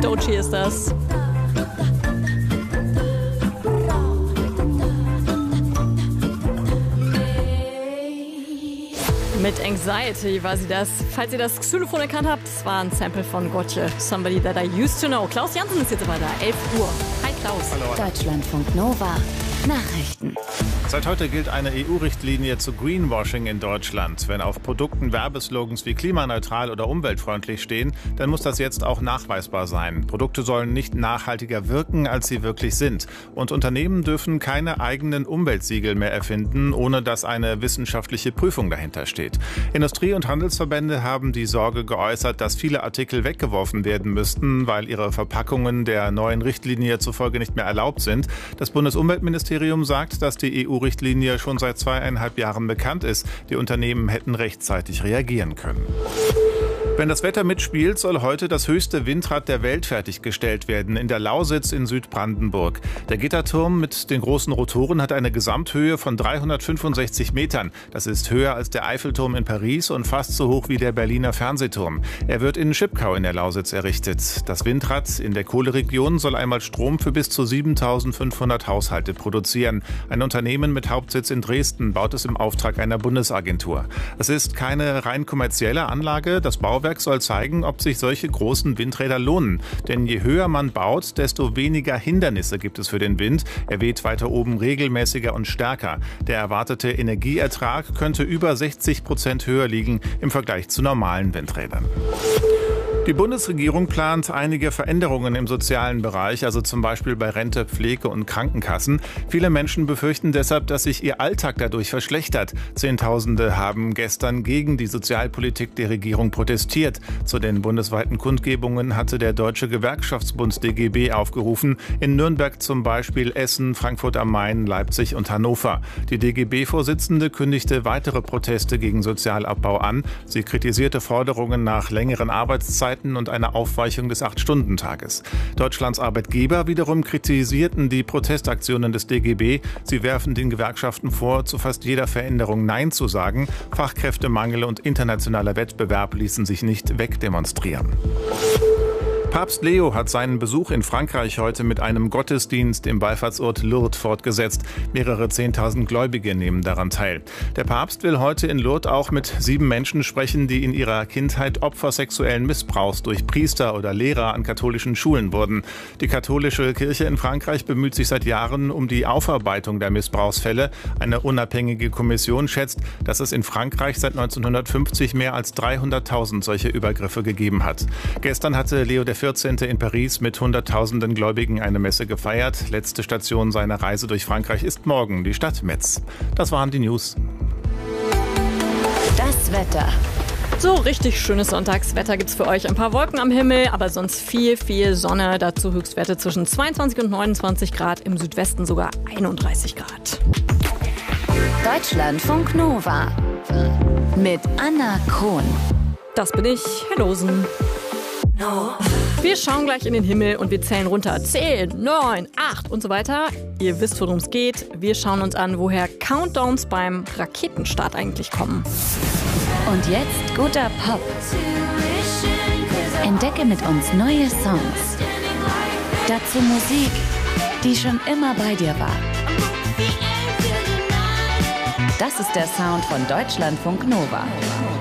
Doechii ist das. Mit Anxiety war sie das. Falls ihr das Xylophon erkannt habt, das war ein Sample von Gotye. Somebody that I used to know. Klaus Jansen ist jetzt aber da. 11 Uhr. Hi Klaus. Hallo. Deutschlandfunk Nova. Nachrichten. Seit heute gilt eine EU-Richtlinie zu Greenwashing in Deutschland. Wenn auf Produkten Werbeslogans wie klimaneutral oder umweltfreundlich stehen, dann muss das jetzt auch nachweisbar sein. Produkte sollen nicht nachhaltiger wirken, als sie wirklich sind. Und Unternehmen dürfen keine eigenen Umweltsiegel mehr erfinden, ohne dass eine wissenschaftliche Prüfung dahinter steht. Industrie- und Handelsverbände haben die Sorge geäußert, dass viele Artikel weggeworfen werden müssten, weil ihre Verpackungen der neuen Richtlinie zufolge nicht mehr erlaubt sind. Das Bundesumweltministerium sagt, dass die EU-Richtlinie schon seit 2,5 Jahren bekannt ist. Die Unternehmen hätten rechtzeitig reagieren können. Wenn das Wetter mitspielt, soll heute das höchste Windrad der Welt fertiggestellt werden, in der Lausitz in Südbrandenburg. Der Gitterturm mit den großen Rotoren hat eine Gesamthöhe von 365 Metern. Das ist höher als der Eiffelturm in Paris und fast so hoch wie der Berliner Fernsehturm. Er wird in Schipkau in der Lausitz errichtet. Das Windrad in der Kohleregion soll einmal Strom für bis zu 7.500 Haushalte produzieren. Ein Unternehmen mit Hauptsitz in Dresden baut es im Auftrag einer Bundesagentur. Es ist keine rein kommerzielle Anlage. Das Bauwerk soll zeigen, ob sich solche großen Windräder lohnen. Denn je höher man baut, desto weniger Hindernisse gibt es für den Wind. Er weht weiter oben regelmäßiger und stärker. Der erwartete Energieertrag könnte über 60% höher liegen im Vergleich zu normalen Windrädern. Die Bundesregierung plant einige Veränderungen im sozialen Bereich, also zum Beispiel bei Rente, Pflege und Krankenkassen. Viele Menschen befürchten deshalb, dass sich ihr Alltag dadurch verschlechtert. Zehntausende haben gestern gegen die Sozialpolitik der Regierung protestiert. Zu den bundesweiten Kundgebungen hatte der Deutsche Gewerkschaftsbund DGB aufgerufen. In Nürnberg zum Beispiel, Essen, Frankfurt am Main, Leipzig und Hannover. Die DGB-Vorsitzende kündigte weitere Proteste gegen Sozialabbau an. Sie kritisierte Forderungen nach längeren Arbeitszeiten und eine Aufweichung des 8-Stunden-Tages. Deutschlands Arbeitgeber wiederum kritisierten die Protestaktionen des DGB. Sie werfen den Gewerkschaften vor, zu fast jeder Veränderung Nein zu sagen. Fachkräftemangel und internationaler Wettbewerb ließen sich nicht wegdemonstrieren. Papst Leo hat seinen Besuch in Frankreich heute mit einem Gottesdienst im Wallfahrtsort Lourdes fortgesetzt. Mehrere 10.000 Gläubige nehmen daran teil. Der Papst will heute in Lourdes auch mit 7 Menschen sprechen, die in ihrer Kindheit Opfer sexuellen Missbrauchs durch Priester oder Lehrer an katholischen Schulen wurden. Die katholische Kirche in Frankreich bemüht sich seit Jahren um die Aufarbeitung der Missbrauchsfälle. Eine unabhängige Kommission schätzt, dass es in Frankreich seit 1950 mehr als 300.000 solche Übergriffe gegeben hat. Gestern hatte Leo XIV. In Paris mit Hunderttausenden Gläubigen eine Messe gefeiert. Letzte Station seiner Reise durch Frankreich ist morgen die Stadt Metz. Das waren die News. Das Wetter. So richtig schönes Sonntagswetter gibt's für euch. Ein paar Wolken am Himmel, aber sonst viel Sonne. Dazu Höchstwerte zwischen 22 und 29 Grad, im Südwesten sogar 31 Grad. Deutschlandfunk Nova. Mit Anna Krohn. Das bin ich, Herr Losen. Wir schauen gleich in den Himmel und wir zählen runter. 10, 9, 8 und so weiter. Ihr wisst, worum es geht. Wir schauen uns an, woher Countdowns beim Raketenstart eigentlich kommen. Und jetzt guter Pop. Entdecke mit uns neue Songs. Dazu Musik, die schon immer bei dir war. Das ist der Sound von Deutschlandfunk Nova.